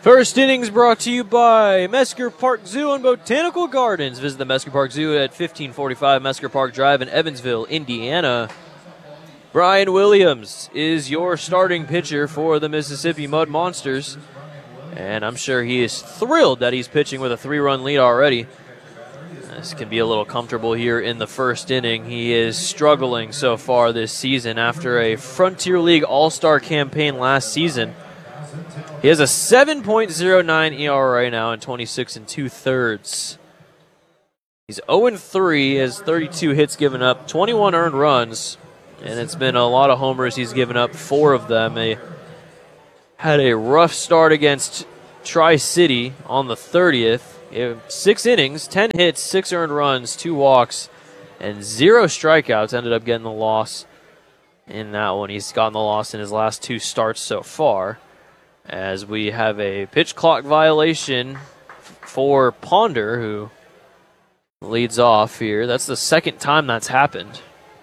First innings brought to you by Mesker Park Zoo and Botanical Gardens. Visit the Mesker Park Zoo at 1545 Mesker Park Drive in Evansville, Indiana. Brian Williams is your starting pitcher for the Mississippi Mud Monsters. And I'm sure he is thrilled that he's pitching with a 3-run lead already. This can be a little comfortable here in the first inning. He is struggling so far this season after a Frontier League All-Star campaign last season. He has a 7.09 ERA right now in 26 2/3. He's 0-3, has 32 hits given up, 21 earned runs, and it's been a lot of homers he's given up, 4 of them. He had a rough start against Tri-City on the 30th. 6 innings, 10 hits, 6 earned runs, 2 walks, and 0 strikeouts. Ended up getting the loss in that one. He's gotten the loss in his last 2 starts so far, as we have a pitch clock violation for Ponder, who leads off here. That's the second time that's happened.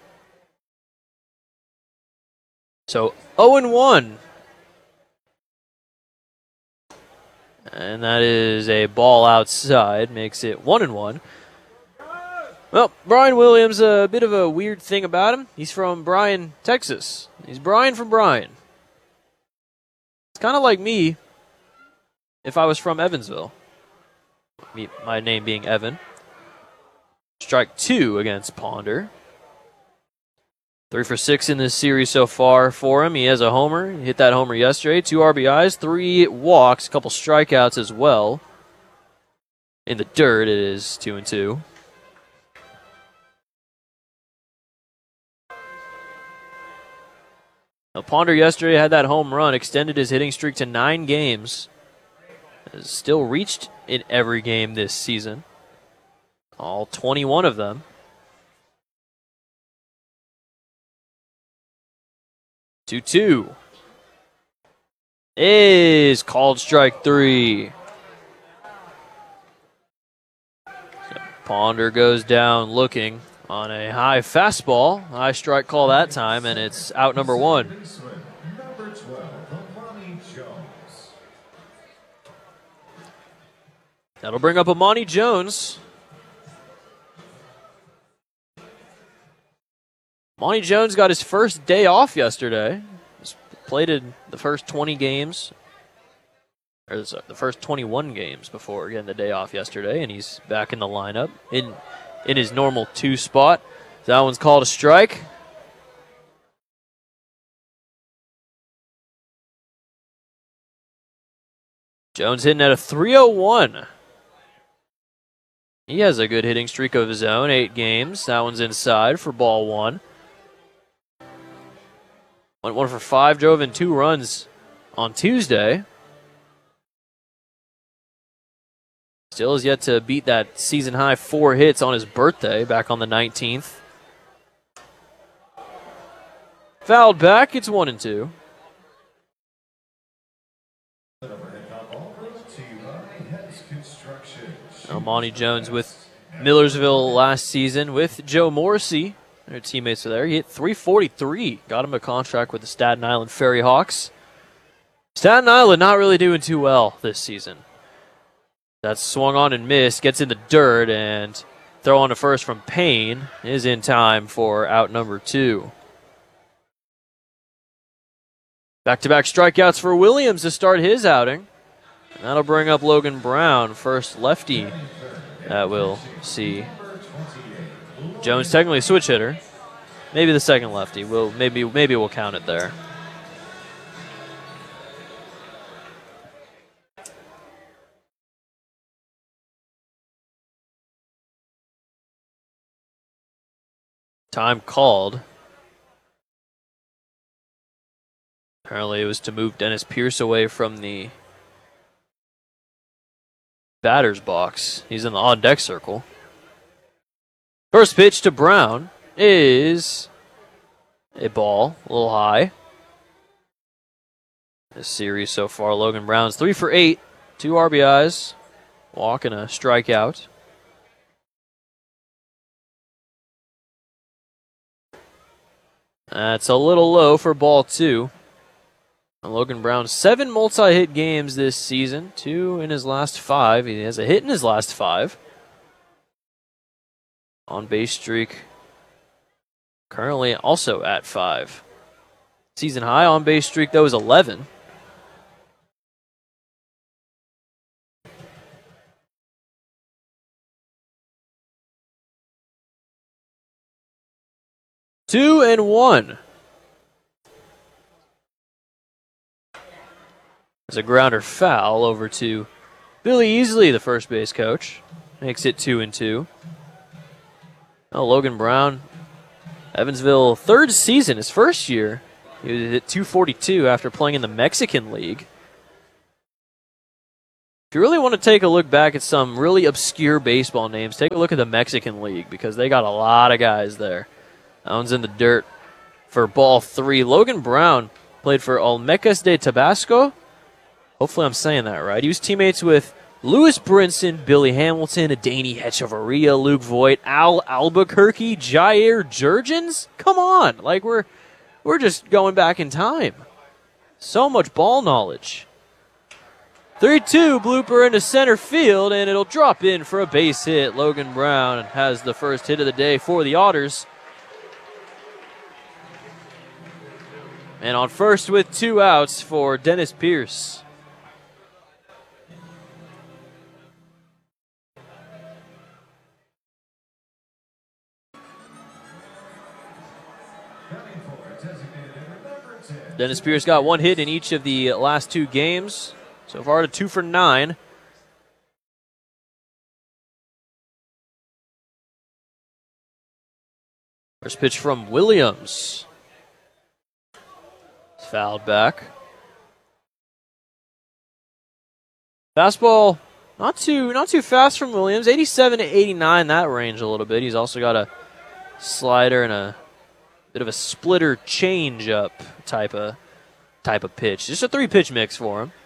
So 0-1. And that is a ball outside, makes it 1-1. Well, Brian Williams, a bit of a weird thing about him. He's from Bryan, Texas. He's Brian from Bryan. It's kind of like me if I was from Evansville. My name being Evan. Strike 2 against Ponder. 3 for 6 in this series so far for him. He has a homer. He hit that homer yesterday. 2 RBIs, 3 walks, a couple strikeouts as well. In the dirt, it is 2-2. Now, Ponder yesterday had that home run, extended his hitting streak to 9 games. Has still reached in every game this season. All 21 of them. 2-2. Is called strike 3. So Ponder goes down looking on a high fastball. High strike call that time, and it's out number 1. That'll bring up Amani Jones. Amani Jones got his first day off yesterday. He's played in the first 20 games, or the first 21 games before getting the day off yesterday, and he's back in the lineup in his normal 2 spot. That one's called a strike. Jones hitting at a 301. He has a good hitting streak of his own, 8 games. That one's inside for ball 1. Went 1 for 5, drove in 2 runs on Tuesday. Still has yet to beat that season-high 4 hits on his birthday back on the 19th. Fouled back, it's 1-2. Amani Jones with Millersville last season with Joe Morrissey. Their teammates are there. He hit .343. Got him a contract with the Staten Island Ferry Hawks. Staten Island not really doing too well this season. That's swung on and missed. Gets in the dirt, and throw on to first from Payne is in time for out number 2. Back-to-back strikeouts for Williams to start his outing. And that'll bring up Logan Brown, first lefty that we'll see. Jones technically a switch hitter. Maybe the second lefty. Maybe we'll count it there. Time called. Apparently it was to move Dennis Pierce away from the batter's box. He's in the on-deck circle. First pitch to Brown is a ball, a little high. This series so far, Logan Brown's 3 for 8, 2 RBIs, walk and a strikeout. That's a little low for ball 2. Logan Brown, 7 multi-hit games this season, 2 in his last 5. He has a hit in his last 5. On base streak, currently also at 5. Season high on base streak, though, is 11. Two and one. As a grounder foul over to Billy Easley, the first base coach. Makes it 2 and 2. Oh, Logan Brown, Evansville, third season, his first year. He was at 242 after playing in the Mexican League. If you really want to take a look back at some really obscure baseball names, take a look at the Mexican League because they got a lot of guys there. That one's in the dirt for ball 3. Logan Brown played for Olmecas de Tabasco. Hopefully I'm saying that right. He was teammates with Lewis Brinson, Billy Hamilton, Adeiny Hechavarria, Luke Voigt, Al Albuquerque, Jair Jurgens. Come on. Like, we're just going back in time. So much ball knowledge. 3-2 blooper into center field, and it'll drop in for a base hit. Logan Brown has the first hit of the day for the Otters. And on first with 2 outs for Dennis Pierce. Dennis Pierce got 1 hit in each of the last 2 games. So far to 2 for 9. First pitch from Williams. Fouled back. Fastball not too fast from Williams. 87 to 89, that range a little bit. He's also got a slider and a bit of a splitter change-up type of pitch. Just a 3-pitch mix for him.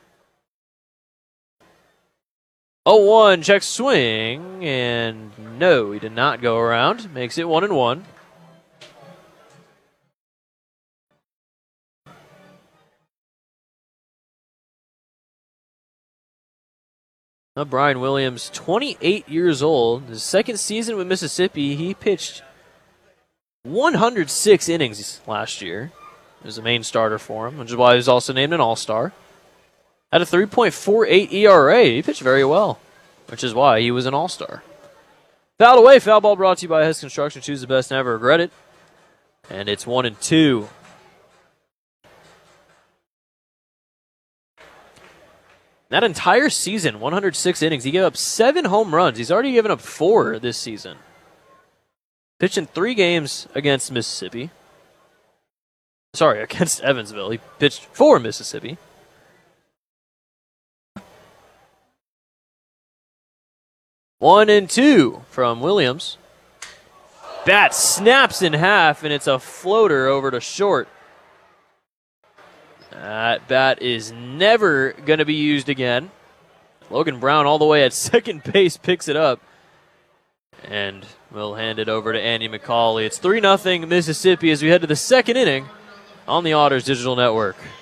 0-1, check swing, and no, he did not go around. Makes it 1-1. Now Brian Williams, 28 years old. His second season with Mississippi, he pitched 106 innings last year. He was the main starter for him, which is why he was also named an All-Star. Had a 3.48 ERA. He pitched very well, which is why he was an All-Star. Fouled away. Foul ball brought to you by Hess Construction. Choose the best, never regret it. And it's 1-2. That entire season, 106 innings, he gave up 7 home runs. He's already given up 4 this season. Pitched in 3 games against Mississippi. Sorry, against Evansville. He pitched for Mississippi. One and 2 from Williams. Bat snaps in half, and it's a floater over to short. That bat is never going to be used again. Logan Brown all the way at second base picks it up. And we'll hand it over to Andy McCauley. It's 3-0 Mississippi as we head to the second inning on the Otters Digital Network.